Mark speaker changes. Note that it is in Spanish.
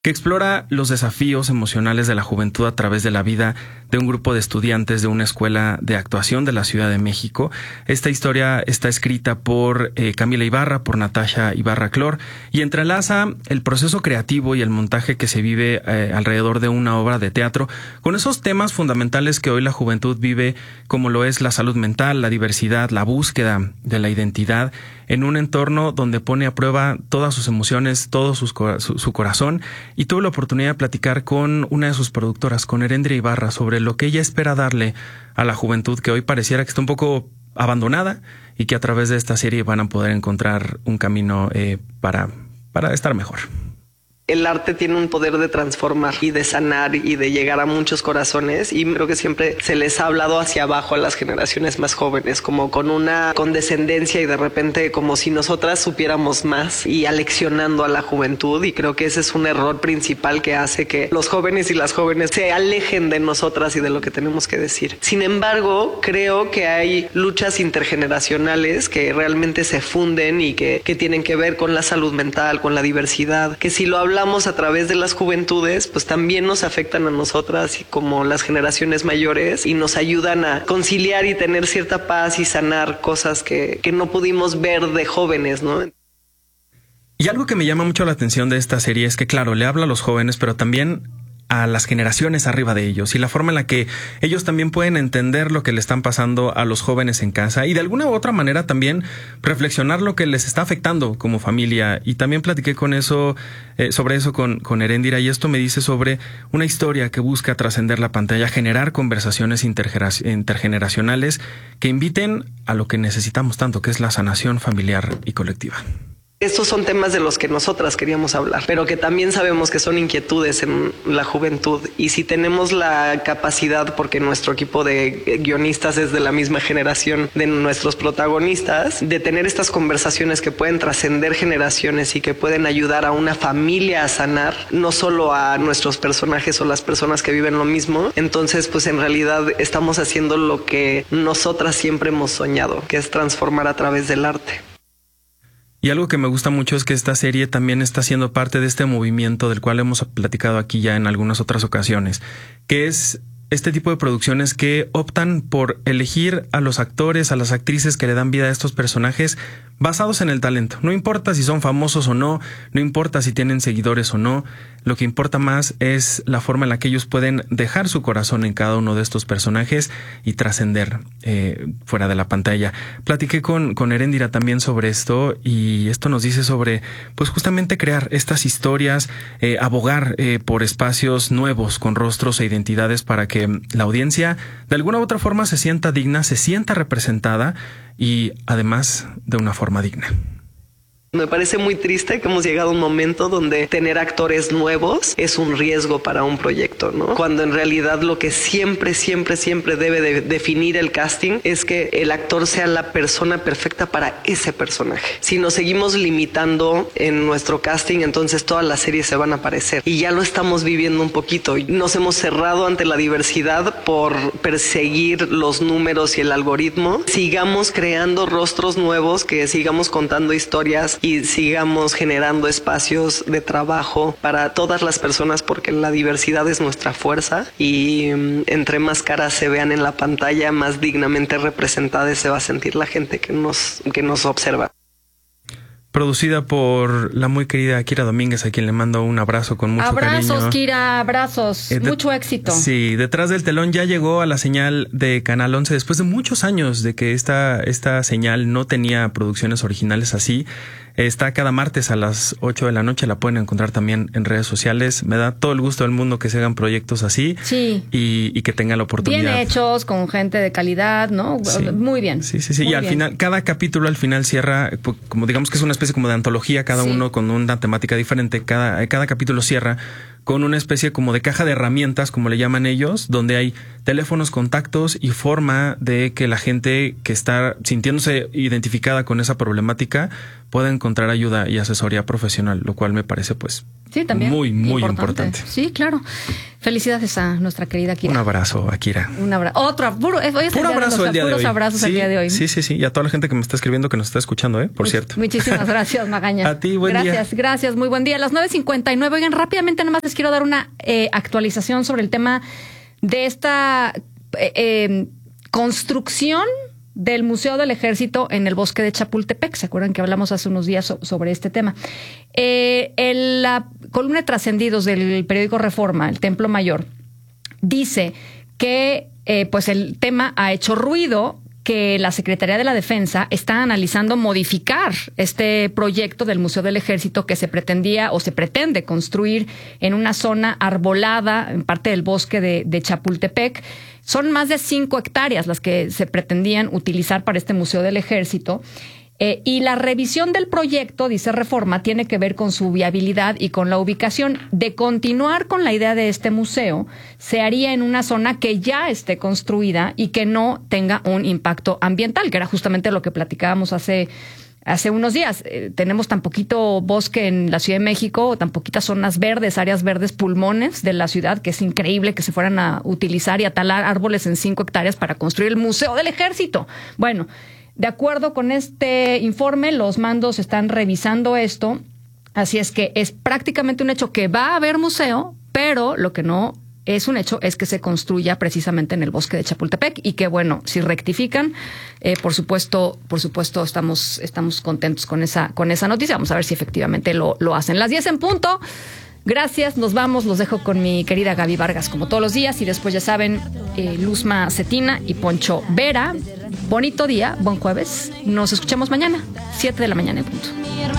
Speaker 1: que explora los desafíos emocionales de la juventud a través de la vida de un grupo de estudiantes de una escuela de actuación de la Ciudad de México. Esta historia está escrita por Camila Ibarra, por Natasha Ibarra Clor, y entrelaza el proceso creativo y el montaje que se vive alrededor de una obra de teatro con esos temas fundamentales que hoy la juventud vive, como lo es la salud mental, la diversidad, la búsqueda de la identidad, en un entorno donde pone a prueba todas sus emociones, todo su corazón. Y tuve la oportunidad de platicar con una de sus productoras, con Erendira Ibarra, sobre lo que ella espera darle a la juventud que hoy pareciera que está un poco abandonada y que a través de esta serie van a poder encontrar un camino para estar mejor.
Speaker 2: El arte tiene un poder de transformar y de sanar y de llegar a muchos corazones, y creo que siempre se les ha hablado hacia abajo a las generaciones más jóvenes, como con una condescendencia y de repente como si nosotras supiéramos más, y aleccionando a la juventud, y creo que ese es un error principal que hace que los jóvenes y las jóvenes se alejen de nosotras y de lo que tenemos que decir. Sin embargo, creo que hay luchas intergeneracionales que realmente se funden y que tienen que ver con la salud mental, con la diversidad, que si lo hablamos a través de las juventudes, pues también nos afectan a nosotras y como las generaciones mayores, y nos ayudan a conciliar y tener cierta paz y sanar cosas que no pudimos ver de jóvenes, ¿no?
Speaker 1: Y algo que me llama mucho la atención de esta serie es que, claro, le habla a los jóvenes, pero también a las generaciones arriba de ellos, y la forma en la que ellos también pueden entender lo que le están pasando a los jóvenes en casa, y de alguna u otra manera también reflexionar lo que les está afectando como familia. Y también platiqué con eso, sobre eso con Erendira, y esto me dice sobre una historia que busca trascender la pantalla, generar conversaciones intergeneracionales que inviten a lo que necesitamos tanto, que es la sanación familiar y colectiva.
Speaker 2: Estos son temas de los que nosotras queríamos hablar, pero que también sabemos que son inquietudes en la juventud, y si tenemos la capacidad, porque nuestro equipo de guionistas es de la misma generación de nuestros protagonistas, de tener estas conversaciones que pueden trascender generaciones y que pueden ayudar a una familia a sanar, no solo a nuestros personajes o las personas que viven lo mismo, entonces pues en realidad estamos haciendo lo que nosotras siempre hemos soñado, que es transformar a través del arte.
Speaker 1: Y algo que me gusta mucho es que esta serie también está siendo parte de este movimiento del cual hemos platicado aquí ya en algunas otras ocasiones, que es este tipo de producciones que optan por elegir a los actores, a las actrices que le dan vida a estos personajes basados en el talento. No importa si son famosos o no, no importa si tienen seguidores o no, lo que importa más es la forma en la que ellos pueden dejar su corazón en cada uno de estos personajes y trascender fuera de la pantalla. Platiqué con Erendira también sobre esto, y esto nos dice sobre, pues justamente crear estas historias, abogar por espacios nuevos con rostros e identidades para que la audiencia de alguna u otra forma se sienta digna, se sienta representada, y además de una forma digna.
Speaker 2: Me parece muy triste que hemos llegado a un momento donde tener actores nuevos es un riesgo para un proyecto, ¿no? Cuando en realidad lo que siempre debe de definir el casting es que el actor sea la persona perfecta para ese personaje. Si nos seguimos limitando en nuestro casting, entonces todas las series se van a parecer, y ya lo estamos viviendo un poquito. Nos hemos cerrado ante la diversidad por perseguir los números y el algoritmo. Sigamos creando rostros nuevos, que sigamos contando historias y sigamos generando espacios de trabajo para todas las personas, porque la diversidad es nuestra fuerza, y entre más caras se vean en la pantalla, más dignamente representadas se va a sentir la gente que nos observa.
Speaker 1: Producida por la muy querida Kira Domínguez, a quien le mando un abrazo con mucho cariño.
Speaker 3: Abrazos, Kira, abrazos. Mucho éxito.
Speaker 1: Sí, detrás del telón ya llegó a la señal de Canal 11 después de muchos años de que esta señal no tenía producciones originales así. Está cada martes a las 8 de la noche, la pueden encontrar también en redes sociales. Me da todo el gusto del mundo que se hagan proyectos así,
Speaker 3: sí,
Speaker 1: y que tengan la oportunidad.
Speaker 3: Bien hechos, con gente de calidad, ¿no?
Speaker 1: Sí.
Speaker 3: Muy bien.
Speaker 1: Sí. Y al final, cada capítulo al final cierra, como digamos que es una especie como de antología, cada uno con una temática diferente. Cada capítulo cierra con una especie como de caja de herramientas, como le llaman ellos, donde hay teléfonos, contactos y forma de que la gente que está sintiéndose identificada con esa problemática pueda encontrar ayuda y asesoría profesional, lo cual me parece pues
Speaker 3: sí, también
Speaker 1: muy importante.
Speaker 3: Sí, claro. Felicidades a nuestra querida Akira.
Speaker 1: Un abrazo, Akira.
Speaker 3: Un abrazo. Otro, puro abrazo el día de hoy. Abrazos el día de hoy.
Speaker 1: Sí. Y a toda la gente que me está escribiendo, que nos está escuchando, por cierto.
Speaker 3: Muchísimas gracias, Magaña.
Speaker 1: A ti, buen día.
Speaker 3: Gracias, muy buen día. A las 9:59. Oigan, rápidamente nada más les quiero dar una actualización sobre el tema de esta construcción del Museo del Ejército en el bosque de Chapultepec. ¿Se acuerdan que hablamos hace unos días sobre este tema? La columna de trascendidos del periódico Reforma, el Templo Mayor, dice que pues el tema ha hecho ruido, que la Secretaría de la Defensa está analizando modificar este proyecto del Museo del Ejército que se pretendía o se pretende construir en una zona arbolada en parte del bosque de Chapultepec. Son más de 5 hectáreas las que se pretendían utilizar para este Museo del Ejército. Y la revisión del proyecto, dice Reforma, tiene que ver con su viabilidad y con la ubicación. De continuar con la idea de este museo, se haría en una zona que ya esté construida y que no tenga un impacto ambiental, que era justamente lo que platicábamos hace unos días. Tenemos tan poquito bosque en la Ciudad de México, tan poquitas zonas verdes, áreas verdes, pulmones de la ciudad, que es increíble que se fueran a utilizar y a talar árboles en 5 hectáreas para construir el Museo del Ejército. Bueno, de acuerdo con este informe, los mandos están revisando esto, así es que es prácticamente un hecho que va a haber museo, pero lo que no es un hecho es que se construya precisamente en el bosque de Chapultepec y que, bueno, si rectifican, por supuesto estamos contentos con esa noticia. Vamos a ver si efectivamente lo hacen. Las 10 en punto. Gracias, nos vamos, los dejo con mi querida Gaby Vargas como todos los días y después ya saben, Luzma Cetina y Poncho Vera. Bonito día, buen jueves, nos escuchamos mañana, 7 de la mañana en punto.